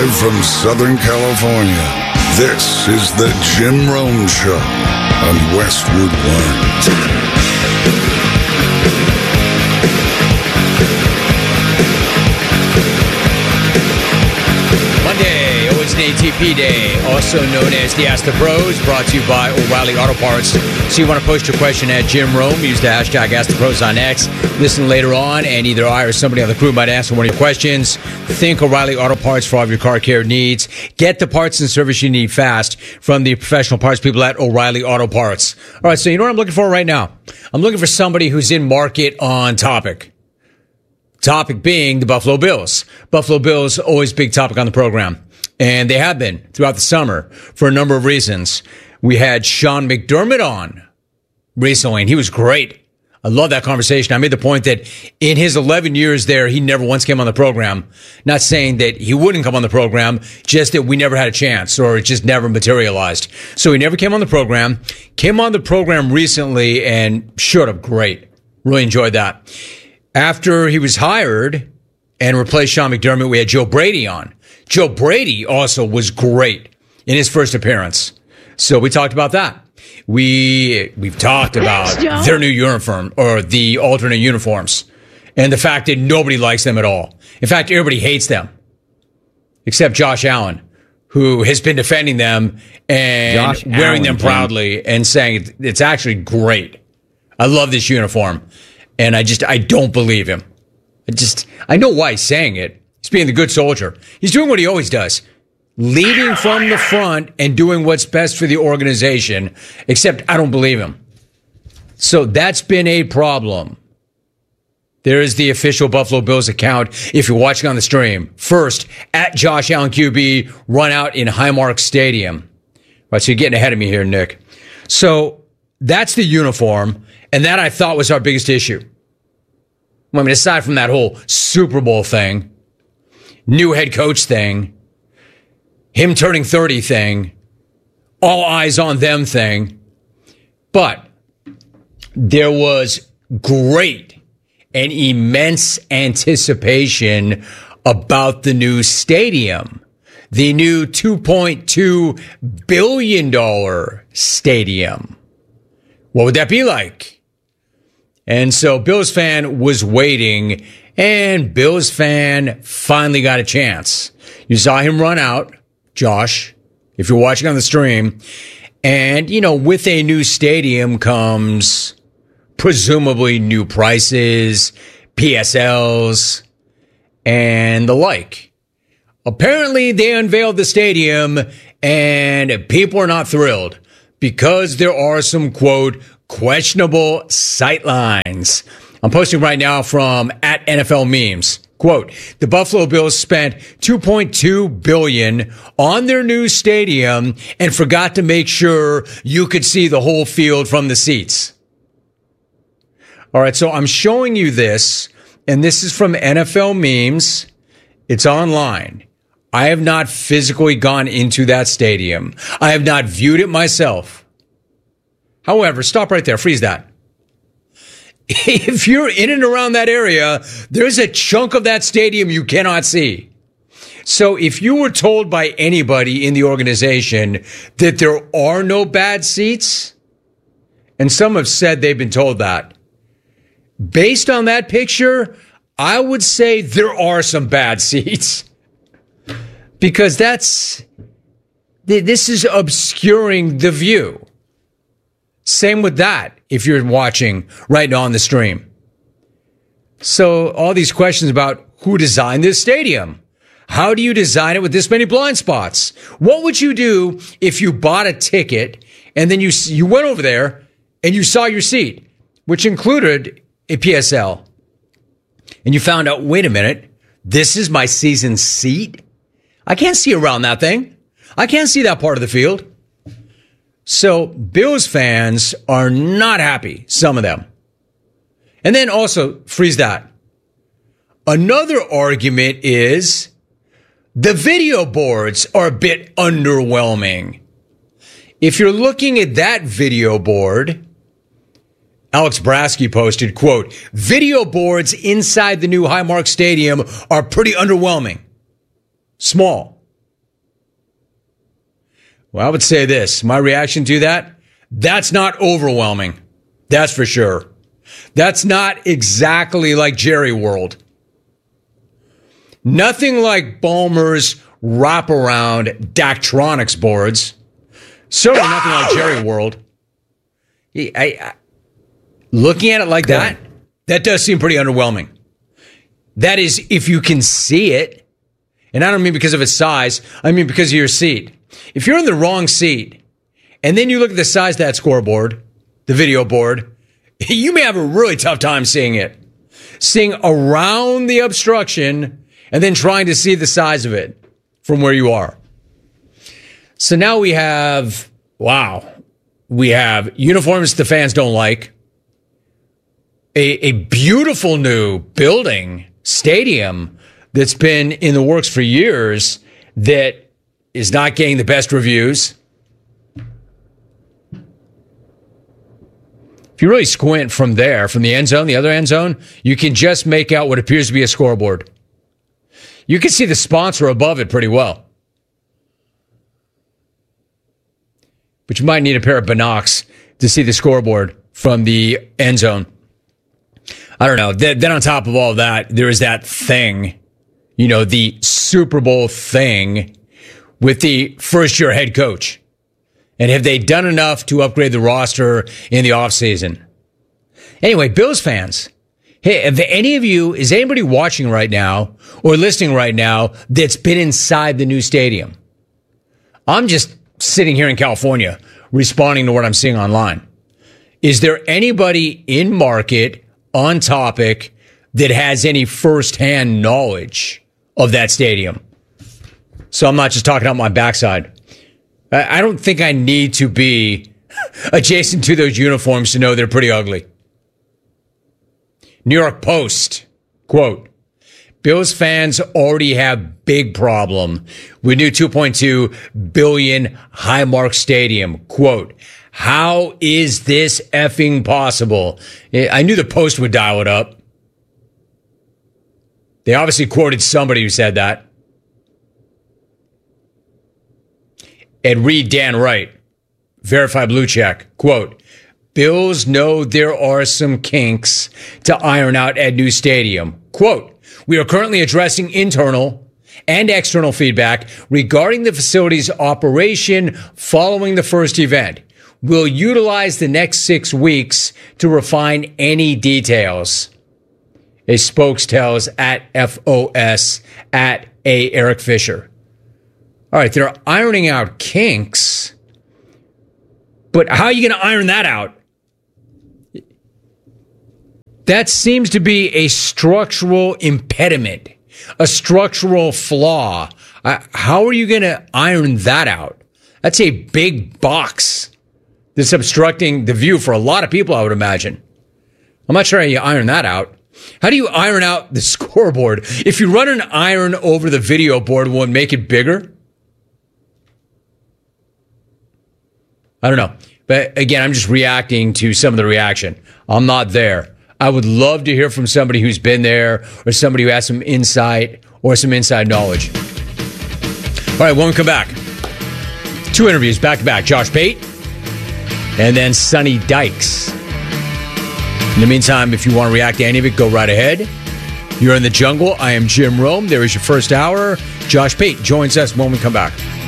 Live from Southern California, this is the Jim Rome Show on Westwood One. Monday, always an ATP day, also known as the Ask the Pros, brought to you by O'Reilly Auto Parts. So you want to post your question at Jim Rome, use the hashtag Ask the Pros on X. Listen later on, and either I or somebody on the crew might answer one of your questions. Think O'Reilly Auto Parts for all of your car care needs. Get the parts and service you need fast from the professional parts people at O'Reilly Auto Parts. All right, so you know what I'm looking for right now? I'm looking for somebody who's in market on topic. Topic being the Buffalo Bills. Buffalo Bills, always big topic on the program. And they have been throughout the summer for a number of reasons. We had Sean McDermott on recently, and he was great. I love that conversation. I made the point that in his 11 years there, he never once came on the program. Not saying that he wouldn't come on the program, just that we never had a chance or it just never materialized. So he never came on the program. Came on the program recently and showed up great. Really enjoyed that. After he was hired and replaced Sean McDermott, we had Joe Brady on. Joe Brady also was great in his first appearance. So we talked about that. We've talked about their new uniform or the alternate uniforms and the fact that nobody likes them at all. In fact, everybody hates them except Josh Allen, who has been defending them and wearing them proudly and saying it's actually great. I love this uniform. And I don't believe him. I know why he's saying it. He's being the good soldier. He's doing what he always does. Leading from the front and doing what's best for the organization, except I don't believe him. So that's been a problem. There is the official Buffalo Bills account if you're watching on the stream. First, at Josh Allen QB, run out in Highmark Stadium. All right, so you're getting ahead of me here, Nick. So that's the uniform, and that I thought was our biggest issue. I mean, aside from that whole Super Bowl thing, new head coach thing, him turning 30 thing, all eyes on them thing. But there was great and immense anticipation about the new stadium, the new $2.2 billion stadium. What would that be like? And so Bills fan was waiting, and Bills fan finally got a chance. You saw him run out, Josh, if you're watching on the stream. And, you know, with a new stadium comes presumably new prices, PSLs, and the like. Apparently, they unveiled the stadium, and people are not thrilled because there are some, quote, questionable sightlines. I'm posting right now from at NFL Memes. Quote, the Buffalo Bills spent $2.2 billion on their new stadium and forgot to make sure you could see the whole field from the seats. All right, so I'm showing you this, and this is from NFL Memes. It's online. I have not physically gone into that stadium. I have not viewed it myself. However, stop right there. Freeze that. If you're in and around that area, there's a chunk of that stadium you cannot see. So if you were told by anybody in the organization that there are no bad seats, and some have said they've been told that, based on that picture, I would say there are some bad seats. Because this is obscuring the view. Same with that, if you're watching right now on the stream. So all these questions about who designed this stadium. How do you design it with this many blind spots? What would you do if you bought a ticket and then you went over there and you saw your seat, which included a PSL, and you found out, wait a minute, this is my season seat? I can't see around that thing. I can't see that part of the field. So Bills fans are not happy, some of them. And then also, freeze that. Another argument is the video boards are a bit underwhelming. If you're looking at that video board, Alex Brasky posted, quote, video boards inside the new Highmark Stadium are pretty underwhelming. Small. Well, I would say this. My reaction to that, that's not overwhelming. That's for sure. That's not exactly like Jerry World. Nothing like Ballmer's wraparound Daktronics boards. Certainly nothing like Jerry World. Looking at it like that does seem pretty underwhelming. That is, if you can see it. And I don't mean because of its size. I mean because of your seat. If you're in the wrong seat, and then you look at the size of that scoreboard, the video board, you may have a really tough time seeing it. Seeing around the obstruction, and then trying to see the size of it from where you are. So now we have uniforms the fans don't like. A beautiful new building, stadium, that's been in the works for years that is not getting the best reviews. If you really squint from there, from the end zone, the other end zone, you can just make out what appears to be a scoreboard. You can see the sponsor above it pretty well. But you might need a pair of binocs to see the scoreboard from the end zone. I don't know. Then on top of all that, there is that thing, the Super Bowl thing with the first-year head coach. And have they done enough to upgrade the roster in the offseason? Anyway, Bills fans, hey, is anybody watching right now or listening right now that's been inside the new stadium? I'm just sitting here in California responding to what I'm seeing online. Is there anybody in market, on topic, that has any firsthand knowledge of that stadium? So I'm not just talking out my backside. I don't think I need to be adjacent to those uniforms to know they're pretty ugly. New York Post, quote, Bills fans already have big problem with new $2.2 billion Highmark Stadium. Quote, how is this effing possible? I knew the Post would dial it up. They obviously quoted somebody who said that. Ed Reed, Dan Wright, Verified Blue Check, quote, Bills know there are some kinks to iron out at new stadium. Quote, we are currently addressing internal and external feedback regarding the facility's operation following the first event. We'll utilize the next 6 weeks to refine any details. A spokes tells at FOS at A. Eric Fisher. All right, they're ironing out kinks, but how are you going to iron that out? That seems to be a structural impediment, a structural flaw. How are you going to iron that out? That's a big box that's obstructing the view for a lot of people, I would imagine. I'm not sure how you iron that out. How do you iron out the scoreboard? If you run an iron over the video board, will it make it bigger? I don't know. But again, I'm just reacting to some of the reaction. I'm not there. I would love to hear from somebody who's been there or somebody who has some insight or some inside knowledge. All right, when we come back, 2 interviews back to back. Josh Pate and then Sonny Dykes. In the meantime, if you want to react to any of it, go right ahead. You're in the jungle. I am Jim Rome. There is your first hour. Josh Pate joins us when we come back.